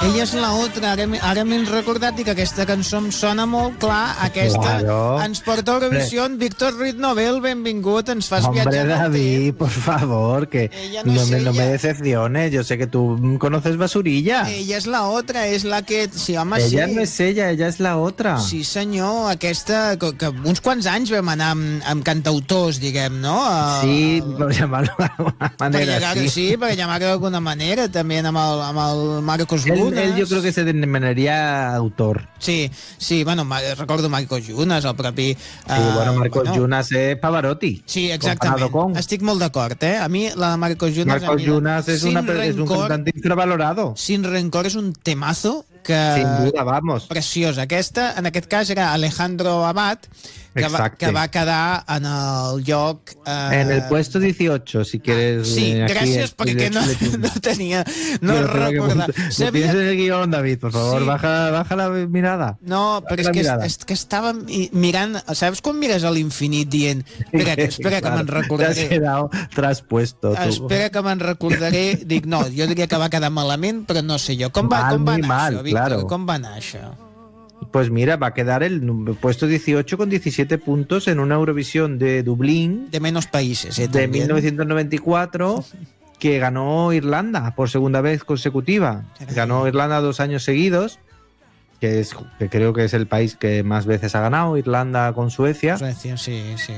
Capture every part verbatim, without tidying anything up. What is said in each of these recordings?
Ella és la otra. Ara, m'he- ara m'he recordat i que aquesta cançó em sona molt clar. Aquesta Claro. ens porta a Eurovisió. Víctor Ruiz Nobel, benvingut. Ens fas Hombre, viatjar en el David, temps. por favor, que Ella no no, es me, no me ella. decepciones. Yo sé que tú conoces Basurilla. Ella és la otra, és la que... Sí, home, Ella sí. no es ella, ella es la otra. Sí, senyor, aquesta... Que, que uns quants anys vam anar amb, amb cantautors, diguem, no? A, Sí, por llamarlo de alguna per manera. llegar, sí. sí, per llamar-ho d'alguna manera, també amb el, amb el Marcos Él, Lunas. él yo creo que se denominaría autor. Sí, sí, bueno, ma- recordo Marcos Lunas, el propi... Sí, bueno, Marcos bueno, Jonas es Pavarotti. Sí, exactament. comparado con- Estic molt d'acord, eh? A mi la de Marcos Jonas... Marcos a mi, Jonas es, Sin una, per- es un Rencor- cantante infravalorado. Sin Rencor és un temazo que... Sin duda, vamos. Preciós. Aquesta, en aquest cas, era Alejandro Abad, que, va, Exacte. que va quedar en el lloc... Eh, En el puesto dieciocho, si quieres. Sí, eh, aquí, gràcies, eh, perquè no, le- no tenia... No Pero tengo que recordava. apuntar- Lo Sabia... tienes en el guión, David, por favor, Sí. baja, baja la mirada. No, però és la que, mirada. és que estava mi- mirant... Saps quan mires a l'infinit dient espera, que, espera que Claro, me'n Te has recordaré... quedado traspuesto. tú. Espera que me'n recordaré. Dic, no, jo diria que va quedar malament, però no sé jo. Com va, Mal, com va muy anar mal, això, Víctor? claro. Com va anar això? Pues mira, va a quedar el num- puesto dieciocho con diecisiete puntos en una Eurovisión de Dublín De menos países, eh, de también. mil novecientos noventa y cuatro que ganó Irlanda por segunda vez consecutiva. Caray. Ganó Irlanda dos años seguidos, que, es, que creo que es el país que más veces ha ganado, Irlanda con Suecia. Suecia, sí, sí.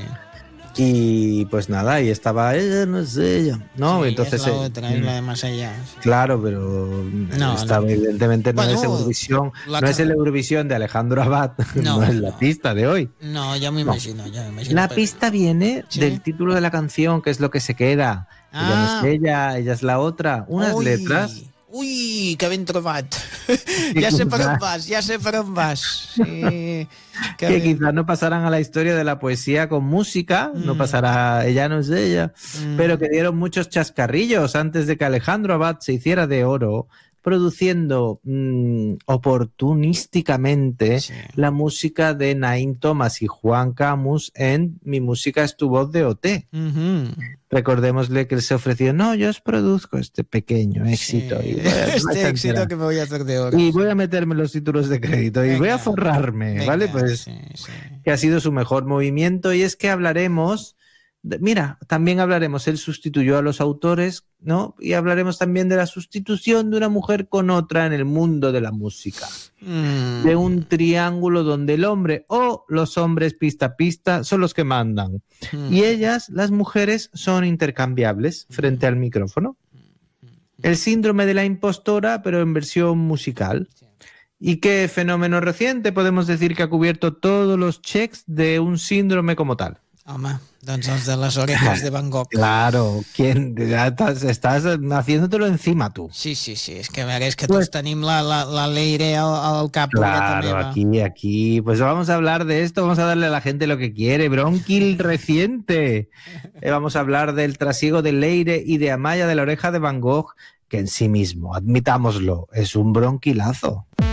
Y pues nada, y estaba ella, no sé ella. No, Sí, entonces. es la eh, otra, es la de más allá. sí. Claro, pero No, esta, no. evidentemente no Bueno, es Eurovisión, la no ca- es el Eurovisión de Alejandro Abad, no, No, es la no. pista de hoy. No, ya me imagino, ya me imagino. La pero- pista viene Sí. del título de la canción, que es lo que se queda. Ella no Ah. es ella, ella es la otra. Unas Ui, letras. Ui, que ben trobat. ja sé per on vas, ja sé per on vas. Sí, que Que ben... quizás no pasarán a la historia de la poesía con música, no Mm. pasará, ella no es ella, Mm. pero que dieron muchos chascarrillos antes de que Alejandro Abad se hiciera de oro, produciendo mm, oportunísticamente Sí. la música de Naim Thomas y Juan Camus en Mi música es tu voz de O T. Mhm. Recordémosle que él se ofreció, no, yo os produzco este pequeño éxito. Sí. Y voy a- vais a Este éxito enterar. que me voy a hacer de oro. Y voy a meterme los títulos de crédito y voy Venga. a forrarme, Venga, ¿vale? Pues sí, sí. que ha sido su mejor movimiento, y es que hablaremos, de- mira, también hablaremos, él sustituyó a los autores, ¿no? Y hablaremos también de la sustitución de una mujer con otra en el mundo de la música, Mm. de un triángulo donde el hombre o los hombres pista a pista son los que mandan, Mm. y ellas, las mujeres, son intercambiables frente al micrófono. El síndrome de la impostora, pero en versión musical. ¿Y qué fenómeno reciente podemos decir que ha cubierto todos los checks de un síndrome como tal? Home, doncs els de les orejas de Van Gogh. Claro, ¿quién? Ya estás, estás haciéndotelo encima tú. Sí, sí, sí, és que a veure, és que Pues- tots tenim la, la, la Leire al, al cap. pobreta Claro, meva. aquí, aquí. Pues vamos a hablar de esto, vamos a darle a la gente lo que quiere. Bronquil reciente. Eh, vamos a hablar del trasiego de Leire y de Amaya de la oreja de Van Gogh, que en sí mismo, admitámoslo, es un bronquilazo.